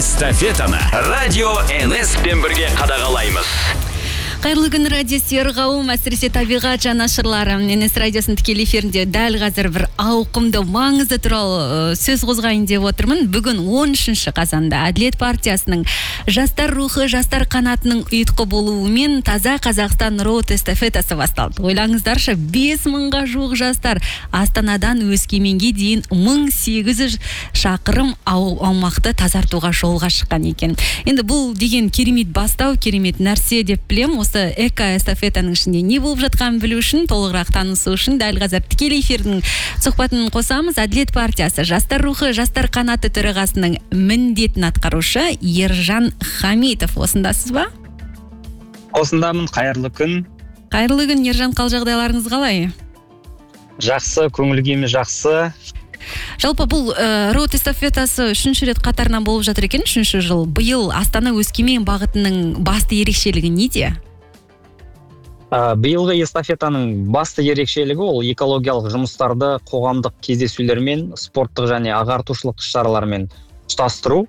Эстафетаны радио НС пен бірге қадағалаймыз. Қайырлы күн, радио сүйер қауым, әсіресе табиғат жанашырлары. НС радиосының тікелей эфирінде дәл қазір бір ауқымды маңызды туралы сөз қозғайын деп отырмын. Бүгін 13 қазанда Әділет партиясының жастар рухы, жастар қанатының ұйытқы болуымен таза Қазақстан роуд эстафетасы басталды. Ойлаңыздаршы, 5000-ға жуық жастар Астанадан Өскеменге дейін 1800 шақырым аумақты тазартуға жолға шыққан екен. Енді бұл деген керемет бастау, керемет нәрсе деп білем. Эко-эстафетаның ішінде не болып жатқанын білу үшін, толығырақ танысу үшін дәл қазір тікелей эфирдің сұхбатын қосамыз. Әділет партиясы жастар рухы, жастар қанаты төрағасының міндетін атқарушы Ержан Хамитов. Осындасыз ба? Осындамын, қайырлы күн. Қайырлы күн, Ержан, қал жағдайларыңыз қалай? Жақсы, көңіл күйім жақсы. Жалпы бұл роуд эстафетасы 3-ші рет қатарынан болып жатыр екен, 3-ші жыл. Биыл Астана Өскемен бағытының басты ерекшелігі неде? Биылғы эстафетаның басты ерекшелігі ол экологиялық жұмыстарды қоғамдық кездесулер мен спорттық және ағартушылық іс-шаралармен тұтастыру.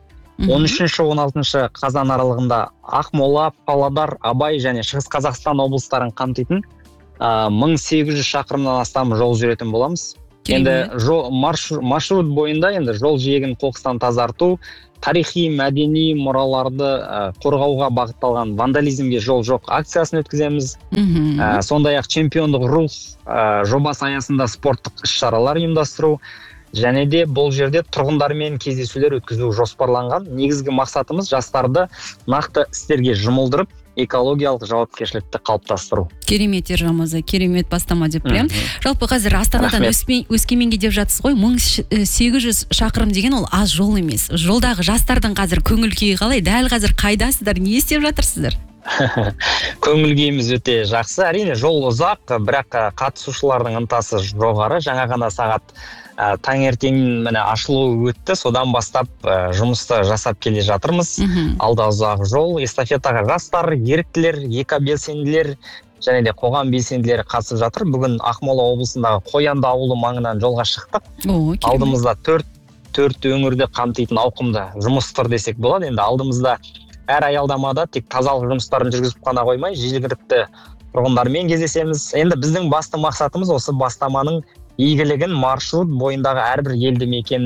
13-16 қазан аралығында Ақмола, Павлодар, Абай және Шығыс Қазақстан облыстарын қамтитын 1800 шақырымнан астам жол жүретін боламыз. Енді маршрут бойында енді жол жиегін қоқыстан тазарту, тарихи, мәдени мұраларды қорғауға бағытталған вандализмге жол жоқ акциясын өткіземіз. Сондай-ақ чемпиондық рух жобасы аясында спорттық іс-шаралар ұйымдастыру, және де бұл жерде тұрғындармен кездесулер өткізу жоспарланған. Негізгі мақсатымыз жастарды нақты істерге жұмылдырып, экологиялық жауапкершілікті қалыптастыру. Керемет, Ержан мырза, керемет бастама деп білем. Жалпы қазір Астанадан Өскеменге деп жатсыз ғой, 1800 шақырым деген ол аз жол емес. Жолдағы жастардың қазір көңіл күйі қалай? Дәл қазір қайдасыздар, не істеп жатырсыздар? Көңіл күйіміз өте жақсы. Әрине жол ұзақ, бірақ қатысушылардың ынтасы жоғары. Жаңа ғана сағат таңертең міне ашылуы өтті, содан бастап жұмысты жасап келе жатырмыз. Алда ұзақ жол, эстафетаға жастар, еріктілер, экобелсенділер және де қоғам белсенділері қатысып жатыр. Бүгін Ақмола облысындағы Қоянды ауылы маңынан жолға шықтық. Алдымызда 4 өңірді қамтитын ауқымды жұмыс тұр десек болады. Енді алдымызда әр аялдамада тек тазалық жұмыстарын жүргізіп қана қоймай, жергілікті тұрғындармен кездесеміз. Енді біздің басты мақсатымыз осы бастаманың игілігін маршрут бойындағы әрбір елді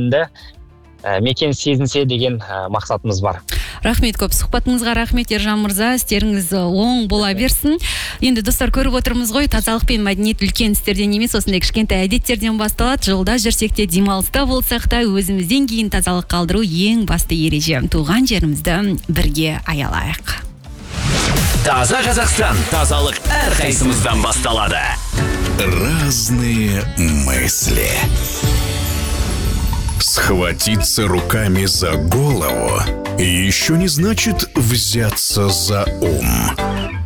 мекен сезінсе деген мақсатымыз бар. Рахмет көп. Сұхбатыңызға рахмет, Ержан мырза. Істеріңіз оң бола берсін. Енді достар, көріп отырмыз ғой, тазалық пен мәдениет үлкен істерден емес, осындай кішкентай әдеттерден басталады. Жолда жүрсек те, демалыста болсақ та, өзімізден кейін тазалық қалдыру ең басты ереже. Туған жерімізді бірге аялайық. Таза Қазақстан, тазалық әрқайсымыздан басталады. Разные мысли. Схватиться руками за голову еще не значит взяться за ум.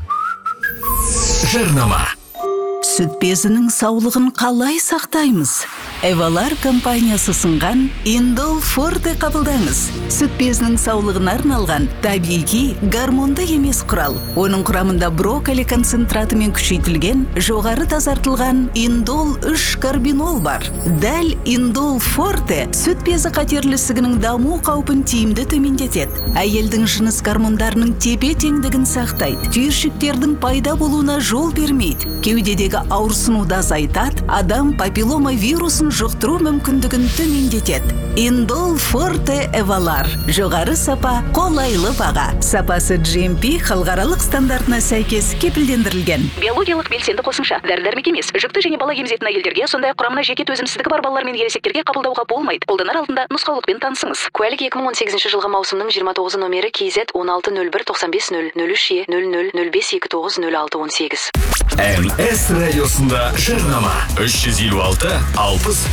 Жарнама. Сүт безінің саулығын қалай сақтаймыз? Эвалар компаниясы ұсынған Индол Форте қабылдаңыз. Сүт безінің саулығына арналған табиғи гормонды емес құрал. Оның құрамында брокколи концентратымен күшейтілген, жоғары тазартылған Индол 3 карбинол бар. Дәл Индол Форте сүт безі қатерлісігінің даму қаупін тиімді төмендетеді. Әйелдің жыныс гормондарының тепе-теңдігін сақтайды. Түйіршіктердің пайда болуына жол бермейді. Кеудедегі ауырсынуды азайтады, адам папиллома вирусын жұқтыру мүмкіндігін төмендетеді. Индол Форте Эвалар. Жоғары сапа, қолайлы баға. Сапасы GMP халықаралық стандартына сәйкес кепілдендірілген. Биологиялық белсенді қосымша. Дәрі-дәрмек емес. Жүкті және бала емізетін әйелдерге, сондай құрамына жеке төзімсіздігі бар балалар мен ересектерге қабылдауға болмайды. Қолданар алдында нұсқаулықпен танысыңыз. Куәлік 2018 жылғы маусымның 29 номері KZ 1601-95-00-03-00-05-29-06-18. НС радиосында жарнама 356 60